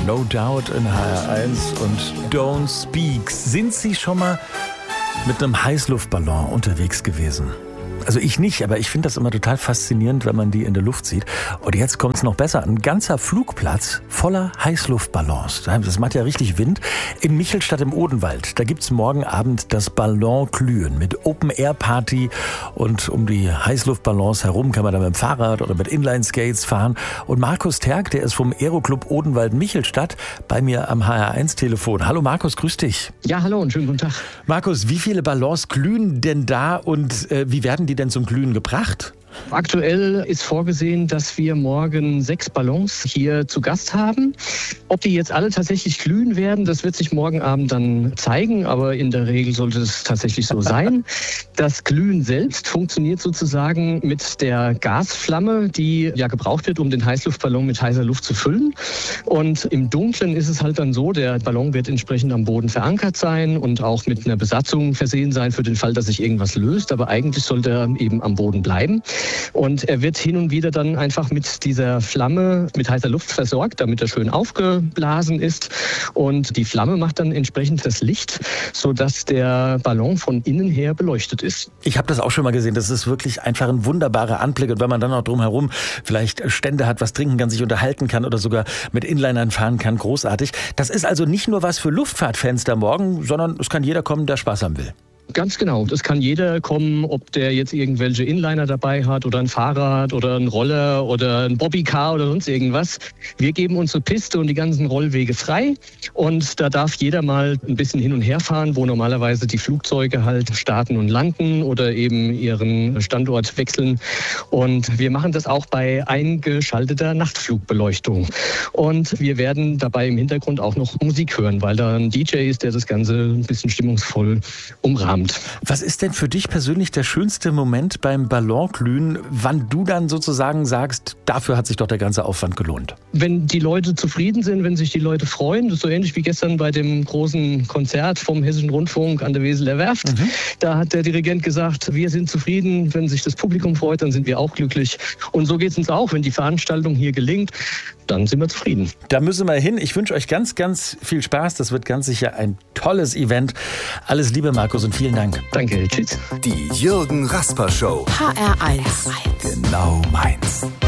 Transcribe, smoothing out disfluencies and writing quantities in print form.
No Doubt in HR1 und Don't Speak. Sind Sie schon mal mit einem Heißluftballon unterwegs gewesen? Also ich nicht, aber ich finde das immer total faszinierend, wenn man die in der Luft sieht. Und jetzt kommt es noch besser. Ein ganzer Flugplatz voller Heißluftballons. Das macht ja richtig Wind. In Michelstadt im Odenwald, da gibt's morgen Abend das Ballonglühen mit Open-Air-Party. Und um die Heißluftballons herum kann man da mit dem Fahrrad oder mit Inline-Skates fahren. Und Markus Terk, der ist vom Aeroclub Odenwald Michelstadt, bei mir am HR1-Telefon. Hallo Markus, grüß dich. Ja, hallo und schönen guten Tag. Markus, wie viele Ballons glühen denn da und wie werden die denn zum Glühen gebracht? Aktuell ist vorgesehen, dass wir morgen 6 Ballons hier zu Gast haben. Ob die jetzt alle tatsächlich glühen werden, das wird sich morgen Abend dann zeigen, aber in der Regel sollte es tatsächlich so sein. Das Glühen selbst funktioniert sozusagen mit der Gasflamme, die ja gebraucht wird, um den Heißluftballon mit heißer Luft zu füllen. Und im Dunkeln ist es halt dann so, der Ballon wird entsprechend am Boden verankert sein und auch mit einer Besatzung versehen sein für den Fall, dass sich irgendwas löst, aber eigentlich sollte er eben am Boden bleiben. Und er wird hin und wieder dann einfach mit dieser Flamme mit heißer Luft versorgt, damit er schön aufgeblasen ist. Und die Flamme macht dann entsprechend das Licht, sodass der Ballon von innen her beleuchtet ist. Ich habe das auch schon mal gesehen. Das ist wirklich einfach ein wunderbarer Anblick. Und wenn man dann auch drumherum vielleicht Stände hat, was trinken kann, sich unterhalten kann oder sogar mit Inlinern fahren kann, großartig. Das ist also nicht nur was für Luftfahrtfans da morgen, sondern es kann jeder kommen, der Spaß haben will. Ganz genau. Das kann jeder kommen, ob der jetzt irgendwelche Inliner dabei hat oder ein Fahrrad oder ein Roller oder ein Bobbycar oder sonst irgendwas. Wir geben unsere Piste und die ganzen Rollwege frei und da darf jeder mal ein bisschen hin und her fahren, wo normalerweise die Flugzeuge halt starten und landen oder eben ihren Standort wechseln. Und wir machen das auch bei eingeschalteter Nachtflugbeleuchtung. Und wir werden dabei im Hintergrund auch noch Musik hören, weil da ein DJ ist, der das Ganze ein bisschen stimmungsvoll umrahmt. Was ist denn für dich persönlich der schönste Moment beim Ballonglühen, wann du dann sozusagen sagst, dafür hat sich doch der ganze Aufwand gelohnt? Wenn die Leute zufrieden sind, wenn sich die Leute freuen, das ist so ähnlich wie gestern bei dem großen Konzert vom Hessischen Rundfunk an der Weseler Werft. Da hat der Dirigent gesagt, wir sind zufrieden, wenn sich das Publikum freut, dann sind wir auch glücklich. Und so geht es uns auch, wenn die Veranstaltung hier gelingt, dann sind wir zufrieden. Da müssen wir hin. Ich wünsche euch ganz, ganz viel Spaß. Das wird ganz sicher ein tolles Event. Alles Liebe, Markus, und vielen Dank. Danke, tschüss. Die Jürgen Rasper Show. HR1. Genau meins.